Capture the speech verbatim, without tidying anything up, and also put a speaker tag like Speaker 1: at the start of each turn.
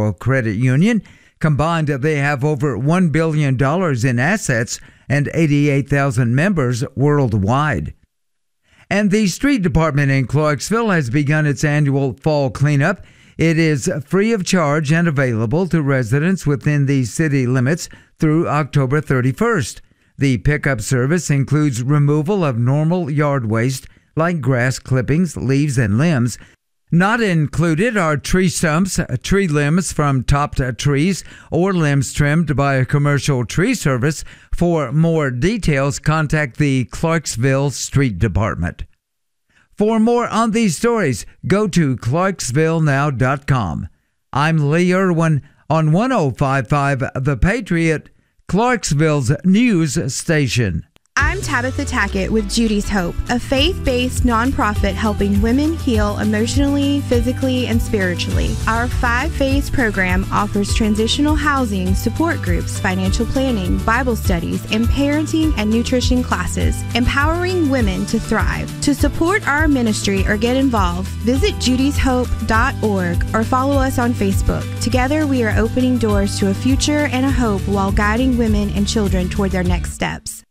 Speaker 1: Federal Credit Union. Combined, they have over one billion dollars in assets and eighty-eight thousand members worldwide. And the street department in Clarksville has begun its annual fall cleanup. It is free of charge and available to residents within the city limits through October thirty-first. The pickup service includes removal of normal yard waste like grass clippings, leaves, and limbs. Not included are tree stumps, tree limbs from topped trees, or limbs trimmed by a commercial tree service. For more details, contact the Clarksville Street Department. For more on these stories, go to clarksville now dot com. I'm Lee Irwin on one oh five point five The Patriot, Clarksville's news station.
Speaker 2: I'm Tabitha Tackett with Judy's Hope, a faith-based nonprofit helping women heal emotionally, physically, and spiritually. Our five-phase program offers transitional housing, support groups, financial planning, Bible studies, and parenting and nutrition classes, empowering women to thrive. To support our ministry or get involved, visit judys hope dot org or follow us on Facebook. Together, we are opening doors to a future and a hope while guiding women and children toward their next steps.